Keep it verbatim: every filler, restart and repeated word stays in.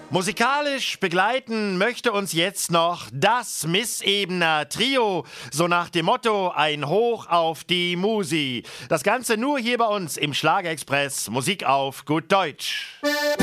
Musikalisch begleiten möchte uns jetzt noch das Missebener Trio, so nach dem Motto ein Hoch auf die Musi. Das Ganze nur hier bei uns im Schlagerexpress, Musik auf gut Deutsch.